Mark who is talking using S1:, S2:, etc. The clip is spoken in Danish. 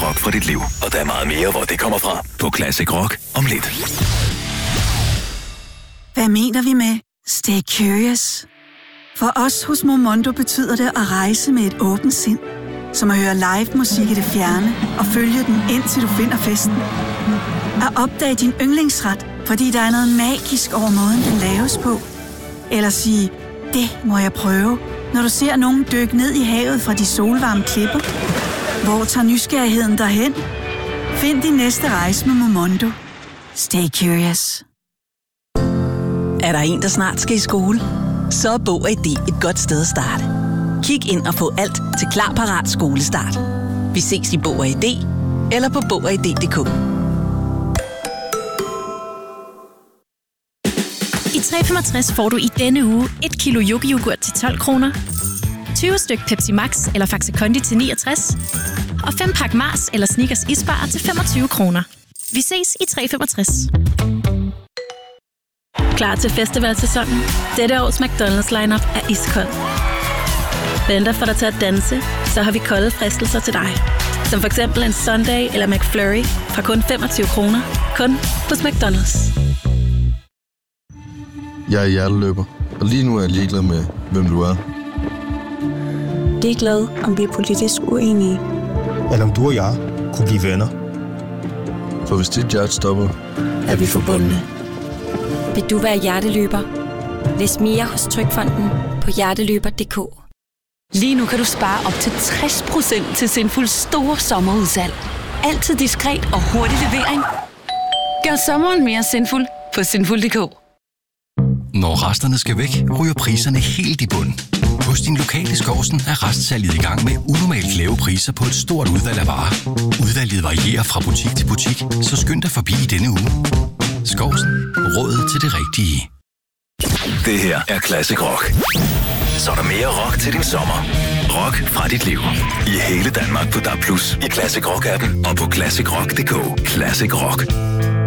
S1: rock fra dit liv. Og der er meget mere, hvor det kommer fra på Classic Rock om lidt.
S2: Hvad mener vi med Stay Curious? For os hos Momondo betyder det at rejse med et åbent sind. Som at høre live musik i det fjerne og følge den indtil du finder festen. At opdage din yndlingsret, fordi der er noget magisk over måden, den laves på. Eller sige, det må jeg prøve, når du ser nogen dykke ned i havet fra de solvarme klipper. Hvor tager nysgerrigheden derhen? Find din næste rejse med Momondo. Stay curious.
S3: Er der en, der snart skal i skole? Så er Bog og ID et godt sted at starte. Kig ind og få alt til klar, parat skolestart. Vi ses i Bog og ID eller på bogogid.dk.
S4: I 365 får du i denne uge 1 kilo yoghurt til 12 kroner, 20 styk Pepsi Max eller Faxe Kondi til 69, og 5 pakke Mars eller Snickers isbar til 25 kroner. Vi ses i 365. Klar til festivalsæsonen? Dette års McDonald's lineup er iskold. Venter for dig til at danse, så har vi kolde fristelser til dig. Som for eksempel en Sundae eller McFlurry fra kun 25 kroner. Kun hos McDonald's.
S5: Jeg er hjerteløber, og lige nu er jeg ligeglad med, hvem du er.
S6: Ligeglad, om vi er politisk uenige.
S7: Eller om du og jeg kunne blive venner.
S5: For hvis dit hjerte stopper,
S6: er vi forbundne. Vil du være hjerteløber? Læs mere hos Trygfonden på hjerteløber.dk.
S8: Lige nu kan du spare op til 60% til Sinfuls store sommerudsalg. Altid diskret og hurtig levering. Gør sommeren mere sinful på sinful.dk.
S9: Når resterne skal væk, ryger priserne helt i bund. Hos din lokale Skovsen er restsalget i gang med unormalt lave priser på et stort udvalg af varer. Udvalget varierer fra butik til butik, så skynd dig forbi i denne uge. Skovsen. Rådet til det rigtige.
S1: Det her er Classic Rock. Så er der mere rock til din sommer. Rock fra dit liv. I hele Danmark på DAB+, i Classic Rock-appen og på classicrock.dk. Classic Rock.